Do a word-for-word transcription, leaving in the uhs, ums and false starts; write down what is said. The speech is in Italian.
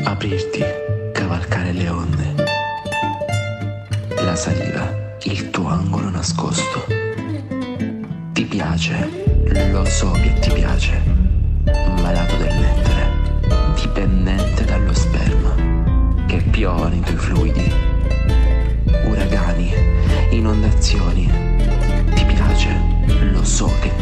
Aprirti, cavalcare le onde. La saliva, il tuo angolo nascosto. Ti piace, lo so che ti piace. Malato del nettare, dipendente dallo sperma che piova nei tuoi fluidi. Uragani, inondazioni. Ti piace, lo so che